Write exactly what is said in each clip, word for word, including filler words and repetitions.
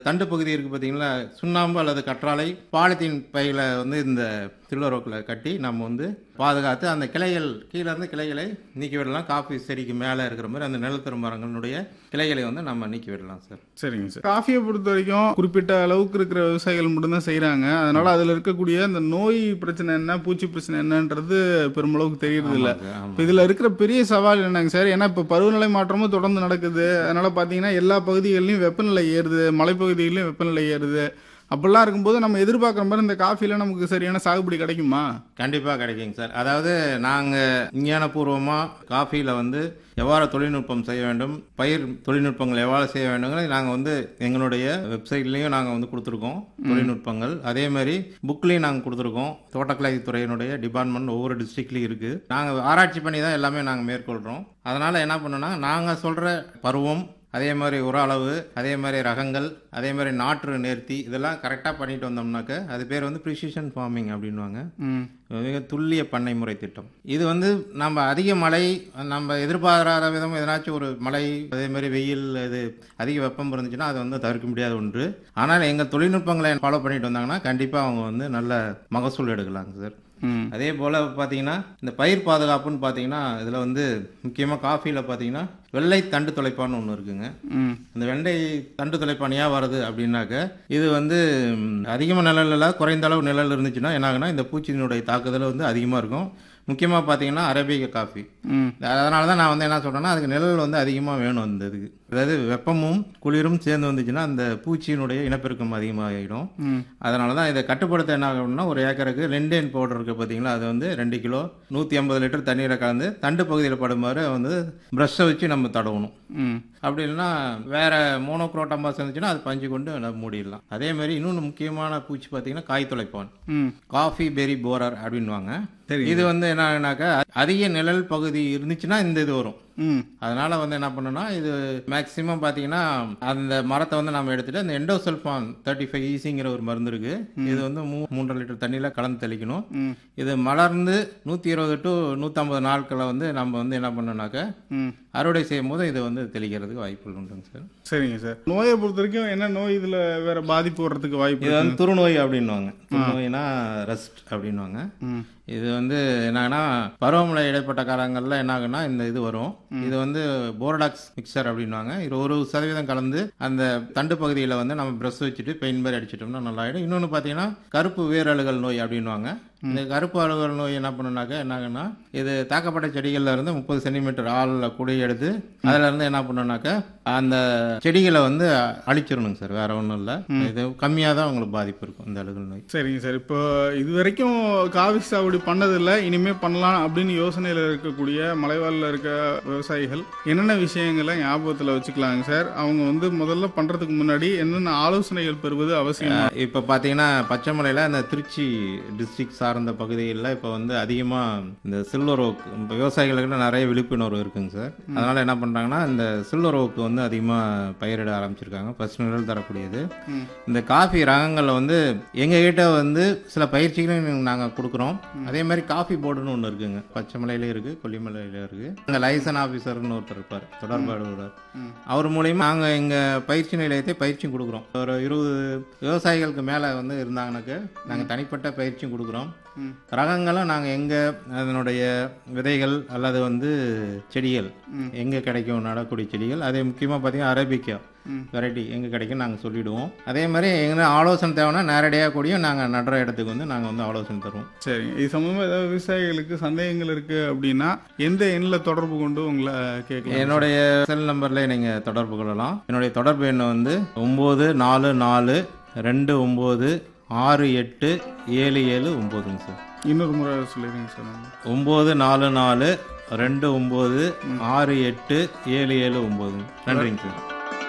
தண்டு பகுதி இருக்குது பார்த்தீங்களா, சுண்ணாம்பு அல்லது கற்றாழை பாலித்தீன் பையில் வந்து இந்த சில்வரோக்கில் கட்டி நம்ம வந்து பாதுகாத்து அந்த கிளைகள் கீழே இருந்து கிளைகளை நீக்கி விடலாம். காஃபி செடிக்கு மேலே இருக்கிற மாதிரி அந்த நிலத்தரும் மரங்களுடைய கிளைகளை வந்து நம்ம நீக்கி விடலாம் சார். சரிங்க சார். காஃபியை பொறுத்த வரைக்கும் குறிப்பிட்ட அளவுக்கு இருக்கிற விவசாயிகள் மட்டும்தான் செய்கிறாங்க. அதனால் அதில் இருக்கக்கூடிய அந்த நோய் பிரச்சனை என்ன, பூச்சி பிரச்சனை என்னன்றது பெருமளவுக்கு தெரியறது இல்லை. இப்போ இதில் இருக்கிற பெரிய சவால் என்னங்க சார்? ஏன்னா இப்போ பருவநிலை மாற்றமும் தொடர்ந்து நடக்குது. அதனால் பார்த்தீங்கன்னா எல்லா பகுதிகளிலும் வெப்பநிலை ஏறுது, மலைப்பகுதிகளிலும் வெப்பநிலை ஏறுது. அப்படிலாம் இருக்கும்போது நம்ம எதிர்பார்க்குற மாதிரி இந்த காஃபியில் நமக்கு சரியான சாகுபடி கிடைக்குமா? கண்டிப்பாக கிடைக்குங்க சார். அதாவது நாங்கள் விஞ்ஞானபூர்வமாக காஃபியில் வந்து எவ்வாறு தொழில்நுட்பம் செய்ய வேண்டும், பயிர் தொழில்நுட்பங்கள் எவ்வாறு செய்ய வேண்டுங்கிறது நாங்கள் வந்து எங்களுடைய வெப்சைட்லேயும் நாங்கள் வந்து கொடுத்துருக்கோம் தொழில்நுட்பங்கள். அதே மாதிரி புக்லேயும் நாங்கள் கொடுத்துருக்கோம். தோட்டக்கலை துறையினுடைய டிபார்ட்மெண்ட் ஒவ்வொரு டிஸ்ட்ரிக்ட்லேயும் இருக்குது. நாங்கள் ஆராய்ச்சி பண்ணி தான் எல்லாமே நாங்கள் மேற்கொள்கிறோம். அதனால் என்ன பண்ணோன்னா, நாங்கள் சொல்கிற பருவம், அதே மாதிரி உர அளவு, அதே மாதிரி ரகங்கள், அதே மாதிரி நாற்று நேர்த்தி, இதெல்லாம் கரெக்டாக பண்ணிட்டு வந்தோம்னாக்க அது பேர் வந்து ப்ரிசிஷன் ஃபார்மிங் அப்படின்வாங்க. மிக துல்லிய பண்ணை முறை திட்டம். இது வந்து நம்ம அதிக மழை, நம்ம எதிர்பாராத விதம் எதனாச்சும் ஒரு மழை, அதே மாதிரி வெயில், இது அதிக வெப்பம் இருந்துச்சுன்னா அது வந்து தவிர்க்க முடியாத ஒன்று. ஆனால் எங்கள் தொழில்நுட்பங்களை ஃபாலோ பண்ணிட்டு வந்தாங்கன்னா கண்டிப்பாக அவங்க வந்து நல்ல மகசூல் எடுக்கலாங்க சார். அதே போல் பார்த்தீங்கன்னா இந்த பயிர் பாதுகாப்புன்னு பார்த்தீங்கன்னா இதில் வந்து முக்கியமாக காஃபியில் பார்த்தீங்கன்னா வெள்ளை தண்டு துளைப்பான்னு ஒன்று இருக்குங்க. இந்த வெள்ளை தண்டு துளைப்பான் ஏன் வருது அப்படின்னாக்க, இது வந்து அதிகமாக நிழல் இல்லை, குறைந்த அளவு நிழல் இருந்துச்சுன்னா என்ன ஆகுனா இந்த பூச்சியினுடைய தாக்குதல் வந்து அதிகமாக இருக்கும். முக்கியமாக பார்த்தீங்கன்னா அரேபிகா காஃபி. அதனால தான் நான் வந்து என்ன சொல்கிறேன்னா, அதுக்கு நிழல் வந்து அதிகமாக வேணும். அந்த இதுக்கு அதாவது வெப்பமும் குளிரும் சேர்ந்து வந்துச்சுன்னா அந்த பூச்சியினுடைய இனப்பெருக்கம் அதிகமாகிடும். அதனால தான் இதை கட்டுப்படுத்த என்ன ஆகணும்னா, ஒரு ஏக்கருக்கு லெண்டேன் பவுடர் இருக்குது பார்த்தீங்களா, அது வந்து ரெண்டு கிலோ நூற்றி ஐம்பது லிட்டர் தண்ணீரை கலந்து தண்டு பகுதியில் படுமாறு வந்து ப்ரஷ்ஷை வச்சு நம்ம தடவணும். அப்படி இல்லைன்னா வேற மோனோக்ரோட்டம்பாஸ் இருந்துச்சுன்னா அது பஞ்சு கொண்டு நம்ம மூடிடலாம். அதே மாதிரி இன்னொன்று முக்கியமான பூச்சி பார்த்தீங்கன்னா காய் துளைப்பான், காஃபி பெரி போரர் அப்படின்வாங்க. இது வந்து என்னன்னாக்கா அதிக நிழல் பகுதி இருந்துச்சுன்னா இந்த இது வரும். அதனால வந்து என்ன பண்ணணும்னா, இது மேக்சிமம் பார்த்தீங்கன்னா அந்த மரத்தை வந்து நம்ம எடுத்துட்டு அந்த எண்டோசல்ஃபான் தேர்ட்டி ஃபைவ் ஈசிங்கிற ஒரு மருந்து இருக்கு. இது வந்து மூ மூன்றரை லிட்டர் தண்ணியில் கலந்து தெளிக்கணும். இது மலர்ந்து நூற்றி இருபது டு நூற்றம்பது நாட்களை வந்து நம்ம வந்து என்ன பண்ணோம்னாக்க அறுவடை செய்யும் போது இது வந்து தெளிக்கிறதுக்கு வாய்ப்புகள் உண்டுங்க சார். சரிங்க சார். நோயை பொறுத்த வரைக்கும் என்ன நோய் இதில் வேற பாதிப்பு வர்றதுக்கு வாய்ப்பு? இது வந்து துருநோய் அப்படின்வாங்க. துருநோய்னா ரஸ்ட் அப்படின்வாங்க. இது வந்து என்னன்னா பருவமழை இடைப்பட்ட காலங்களில் என்ன ஆகுனா இந்த இது வரும். இது வந்து போரடாக்ஸ் மிக்சர் அப்படின்வாங்க. இது ஒரு சதவீதம் கலந்து அந்த தண்டு பகுதியில் வந்து நம்ம ப்ரஷ் வச்சுட்டு பெயிண்ட் மாதிரி அடிச்சிட்டோம்னா நல்லா ஆகிடும். இன்னொன்று பார்த்தீங்கன்னா கருப்பு வேரழுகல் நோய் அப்படின்வாங்க. இந்த கருப்பு அழுகல் நோய் என்ன பண்ணுனாக்கா என்ன ஆகுனா, இது தாக்கப்பட்ட செடிகளில் இருந்து முப்பது சென்டிமீட்டர் ஆளில் குடி எடுத்து அதில் இருந்து என்ன பண்ணுனாக்கா அந்த செடிகளை வந்து அழிச்சிடணுங்க சார். வேற ஒன்றும் இல்லை, இது கம்மியாக தான் உங்களுக்கு பாதிப்பு இருக்கும் இந்த அழுகல் நோய். சரிங்க சார். இப்போ இது வரைக்கும் காஃபி சாகுபடி பண்ணதில்லை, இனிமேல் பண்ணலாம் அப்படின்னு யோசனையில் இருக்கக்கூடிய மலைவாழில் இருக்க விவசாயிகள் என்னென்ன விஷயங்களை ஞாபகத்தில் வச்சுக்கலாங்க சார்? அவங்க வந்து முதல்ல பண்ணுறதுக்கு முன்னாடி என்னென்ன ஆலோசனைகள் பெறுவது அவசியம்? இப்போ பார்த்தீங்கன்னா பச்சைமலையில் இந்த திருச்சி டிஸ்ட்ரிக்ட் சார்ந்த பகுதிகளில் இப்போ வந்து அதிகமாக இந்த சில்வர் ஓக் விவசாயிகளுக்கு நிறைய விழிப்புணர்வு இருக்குங்க சார். அதனால் என்ன பண்ணுறாங்கன்னா இந்த சில்வர் ஓக்கு வந்து அதிகமாக பயிரிட ஆரம்பிச்சிருக்காங்க. ஃபர்ஸ்ட் நிழல் தரக்கூடியது. இந்த காஃபி ரகங்களில் வந்து எங்ககிட்ட வந்து சில பயிற்சிகளும் நாங்கள் கொடுக்குறோம். அதே மாதிரி காஃபி போர்டுன்னு ஒன்று இருக்குங்க. பச்சைமலையிலே இருக்குது, கொல்லிமலையில இருக்குது. அங்கே லைசன் ஆஃபீஸர்னு ஒருத்தர் இருப்பார், தொடர்பாடுவார். அவர் மூலயமா நாங்கள் எங்கள் பயிற்சி நிலையத்தை பயிற்சியும் கொடுக்குறோம். ஒரு இருபது விவசாயிகளுக்கு மேலே வந்து இருந்தாங்கன்னாக்க நாங்கள் தனிப்பட்ட பயிற்சியும் கொடுக்குறோம். ரகங்களும் நாங்கள் எங்கே அதனுடைய விதைகள் அல்லது வந்து செடிகள் எங்கே கிடைக்கும், நடக்கூடிய செடிகள், அதே முக்கியமாக பார்த்தீங்கன்னா அரேபிக்கா வெரைட்டி எங்கே கிடைக்கும் நாங்கள் சொல்லிவிடுவோம். அதே மாதிரி எங்கே ஆலோசனை தேவைன்னா நேரடியாக கூடியும் நாங்கள் நடுற இடத்துக்கு வந்து நாங்கள் வந்து ஆலோசனை தருவோம். சரி, இது சம்பந்தமாக ஏதாவது விவசாயிகளுக்கு சந்தேகங்கள் இருக்குது அப்படின்னா எந்த எண்ணில் தொடர்பு கொண்டு உங்களை கேட்கலாம்? என்னுடைய செல் நம்பரில் நீங்கள் தொடர்பு கொள்ளலாம். என்னுடைய தொடர்பு எண் வந்து ஒம்பது நாலு நாலு ரெண்டு ஒம்பது ஆறு எட்டு ஏழு ஏழு ஒம்போதுங்க சார். இன்னொரு முறை சொல்லிடுங்க சார். ஒம்பது நாலு நாலு ரெண்டு ஒம்பது ஆறு எட்டு ஏழு ஏழு ஒம்போதுங்க. நன்றிங்க சார்.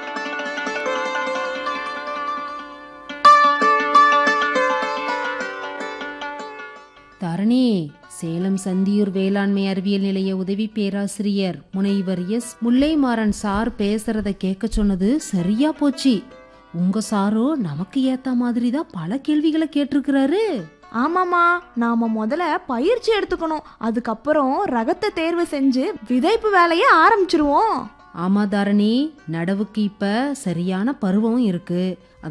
தரணி, சேலம் சந்தியூர் வேளாண்மை அறிவியல் நிலைய உதவி பேராசிரியர் முனைவர் எஸ் முல்லைமாறன் சார் பேசுறத கேட்க சொன்னது சரியா போச்சு. உங்க சாரோ நமக்கு ஏத்த மாதிரி தான் பல கேள்விகளை கேட்டிருக்கிறாரு. ஆமாமா, நாம முதல்ல பயிற்சி எடுத்துக்கணும். அதுக்கப்புறம் ரகத்தை தேர்வு செஞ்சு விதைப்பு வேலையை ஆரம்பிச்சிருவோம். ஆமா தாரணி, நடவுக்கு இப்ப சரியான பருவம் இருக்கு.